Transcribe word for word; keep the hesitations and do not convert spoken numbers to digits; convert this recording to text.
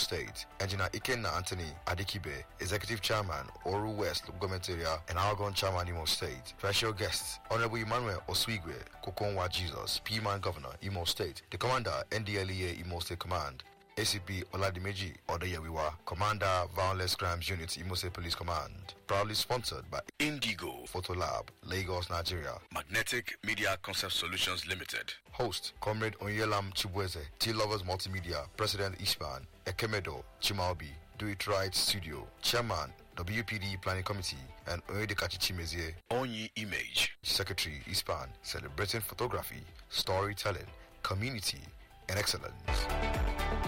State. Engineer Ikenna Anthony Adikibe, Executive Chairman, Oru West Local Government Area and Algon Chairman, Imo State. Special guests, Honorable Emmanuel Oswigwe, Kokonwa Jesus, P-Man Governor, Imo State. The Commander, N D L E A Imo State Command. A C P Oladimeji Odeyewiwa, Commander Violence Crimes Unit, Imo State Police Command. Proudly sponsored by Indigo Photo Lab, Lagos, Nigeria. Magnetic Media Concept Solutions Limited. Host, Comrade Onyelam Chibweze, T-Lovers Multimedia, President Ispan, Ekemedo Chimaobi, Do It Right Studio, Chairman, W P D Planning Committee, and Oyedekachi Chimezie, Onyi Image, Secretary Ispan, celebrating photography, storytelling, community, and excellence.